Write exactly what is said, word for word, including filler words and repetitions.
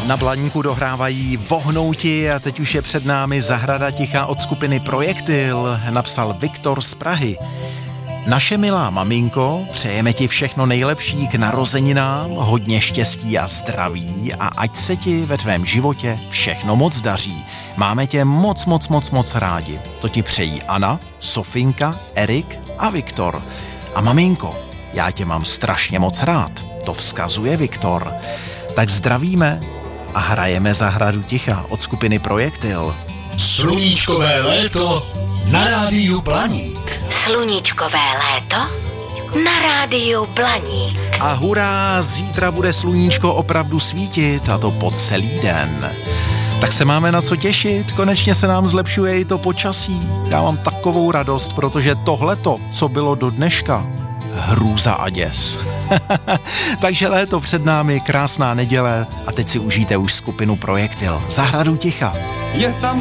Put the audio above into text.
Na Blaníku dohrávají Vohnouti a teď už je před námi Zahrada ticha od skupiny Projektil, napsal Viktor z Prahy. Naše milá maminko, přejeme ti všechno nejlepší k narozeninám, hodně štěstí a zdraví a ať se ti ve tvém životě všechno moc daří. Máme tě moc, moc, moc, moc rádi. To ti přejí Anna, Sofinka, Erik a Viktor. A maminko, já tě mám strašně moc rád, to vzkazuje Viktor. Tak zdravíme a hrajeme Zahradu ticha od skupiny Projektil. Sluníčkové léto na rádiu Blaník. Sluníčkové léto na rádiu Blaník. A hurá, zítra bude sluníčko opravdu svítit a to po celý den. Tak se máme na co těšit, konečně se nám zlepšuje i to počasí. Já mám takovou radost, protože tohleto, co bylo do dneška, hrůza a děs. Takže léto před námi, krásná neděle a teď si užijte už skupinu Projektil. Zahradu ticha. Je tam